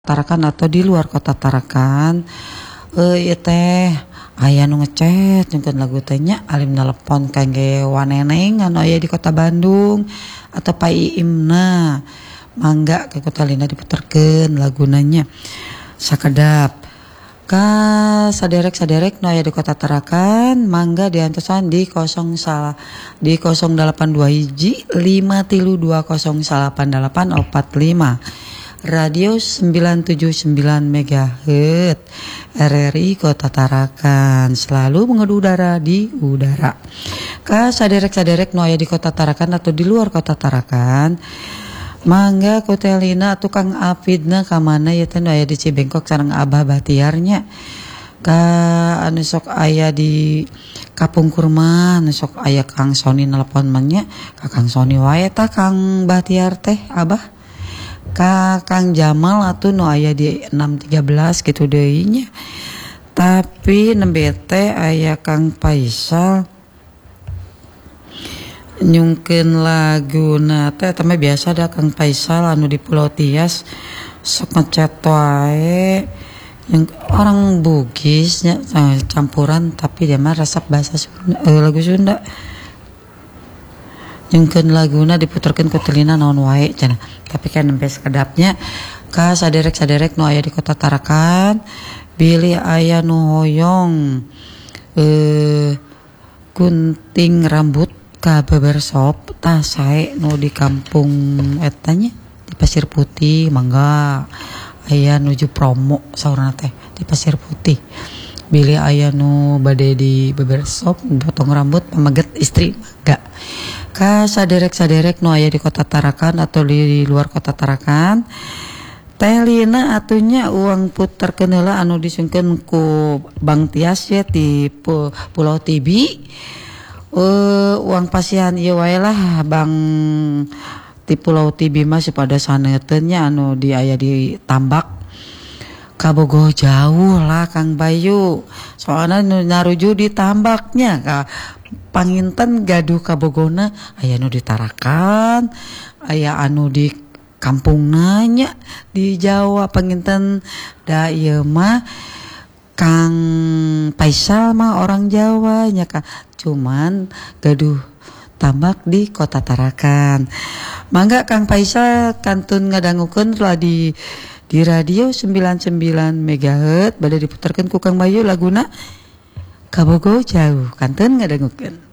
Tarakan atau di luar kota Tarakan, ieu teh aya nu ngechat nyungkeun lagu teh nya alim nelepon kangge waneneng anu aya di kota Bandung atau Pai Iimna mangga ke kota Lina diputerkeun laguna nya sakedap ka saderek-saderek nu aya di kota Tarakan mangga diantosan di 082 hiji 532088845 Radio 979 MHz RRI Kota Tarakan selalu mengudara di udara. Ka saderek-saderek nu aya di Kota Tarakan atau di luar Kota Tarakan, mangga kotelina tukang apidna ka mana ya teh nu aya di Cibengkok sareng Abah Batiarnya. Ka anu sok aya di Kapung Kurma, anu sok aya Kang Soni nelpon manya, ka Kang Soni wae ta Kang Batiar teh Abah. Ka Kang Jamal atuh nu aya di 613 gitu deui nya. Tapi nembe teh aya Kang Faisal nyungkeun laguna teh mah biasa da Kang Faisal anu di Pulau Tias sok ngechat wae yang orang Bugis nya campuran tapi dia mah resep bahasa Sunda, lagu Sunda. Nyungkeun laguna diputerkeun ku telinga naon wae cenah. Tapi kan nembe sakedapnya ka saderek-saderek nu aya di Kota Tarakan bilih aya nu hoyong gunting rambut ka Bebersop tah sae nu di kampung eta nya di Pasir Putih mangga aya nuju promo saurna teh di Pasir Putih. Bilih aya nu bade di Bebersop potong rambut pamaget istri mangga. Ka saderek-saderek nu aya di Kota Tarakan atau di luar Kota Tarakan teh lina atunya uang puterkeun heula anu disungkeun ku Bang Tias ya di Pulau Tibi. Uang pasihan ieu wae lah Bang di Pulau Tibi mah pada saneuteuun nya anu di aya di Tambak kabogoh jauh lah Kang Bayu soalna nu naruju di Tambaknya ka panginten gaduh kabogona aya anu di Tarakan aya anu di kampungna nya di Jawa panginten da ieu mah Kang Faisal mah orang Jawa nya ka cuman gaduh Tambak di Kota Tarakan. Mangga Kang Faisal kantun ngadangukeun lah di Radio 99 MHz bade diputerkeun ku Kang Bayu laguna Kabogoh Jauh kantun ngadangukeun.